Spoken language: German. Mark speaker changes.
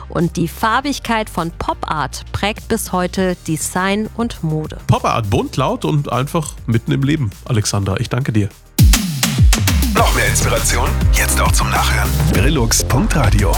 Speaker 1: Und die Farbigkeit von Pop-Art prägt bis heute Design und Mode.
Speaker 2: Pop-Art, bunt, laut und einfach mitten im Leben. Alexandra, ich danke dir.
Speaker 3: Noch mehr Inspiration? Jetzt auch zum Nachhören. Brillux.radio